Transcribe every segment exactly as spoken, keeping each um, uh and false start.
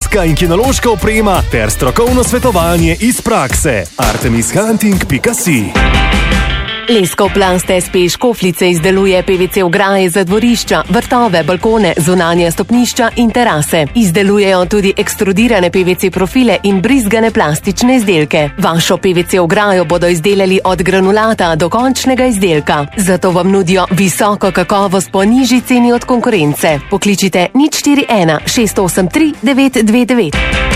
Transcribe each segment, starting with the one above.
fotografska in kinološka oprema ter strokovno svetovanje iz prakse. artemis hunting pika si Leskov Plast S P Škofljice izdeluje P V C ograje za dvorišča, vrtove, balkone, zunanja stopnišča in terase. Izdelujejo tudi ekstrudirane P V C profile in brizgane plastične izdelke. Vašo P V C ograjo bodo izdelali od granulata do končnega izdelka. Zato vam nudijo visoko kakovost po nižji ceni od konkurence. Pokličite nič štiri ena šest osem tri devet dve devet.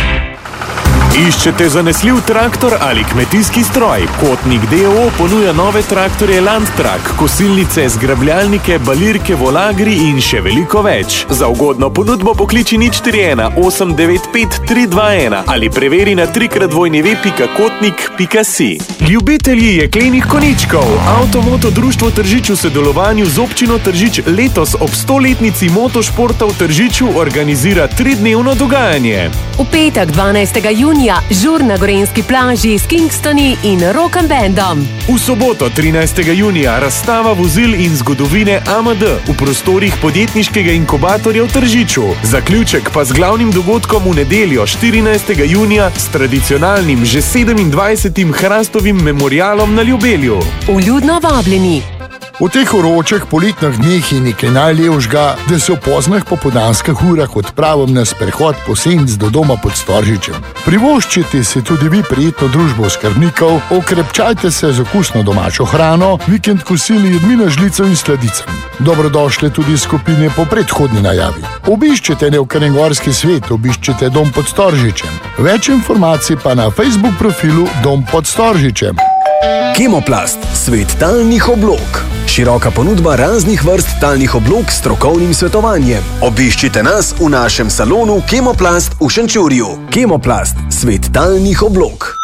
Iščete zanesljiv traktor ali kmetijski stroj? Kotnik D O O ponuja nove traktorje Landtrak, kosilnice, zgrabljalnike, balirke, volagri in še veliko več. Za ugodno ponudbo pokliči nič štiri ena osem devet pet tri dva ena ali preveri na tri krat dvojni ve pika kotnik pika si. Ljubitelji jeklenih konjičkov. Avtomoto društvo Tržič v sodelovanju z občino Tržič letos ob stoletnici motošporta v Tržiču organizira tridnevno dogajanje. V petek dvanajstega junija žur na gorenjski plaži s Kingstoni in rock and bandom. V soboto trinajstega junija razstava vozil in zgodovine A M D v prostorih podjetniškega inkubatorja v Tržiču. Zaključek pa z glavnim dogodkom v nedeljo štirinajstega junija s tradicionalnim že sedemindvajsetim Hrastovim memorialom na Ljubelju. Vljudno vabljeni. V teh vročih poletnih dneh je nekaj najlepšega, da se v poznih popoldanskih urah odpravim na sprehod po senc do doma pod Storžičem. Privoščite si tudi vi prijetno družbo skrbnikov, okrepčajte se z okusno domačo hrano, vikend kosili jedmi na žlico in sladicem. Dobrodošle tudi skupine po predhodni najavi. Obiščite Nevkrenegorski svet, obiščite Dom pod Storžičem. Več informacij pa na Facebook profilu Dom pod Storžičem. Kemoplast, svet talnih oblog. Široka ponudba raznih vrst talnih oblog s strokovnim svetovanjem. Obiščite nas v našem salonu Kemoplast v Šenčurju. Kemoplast, svet talnih oblog.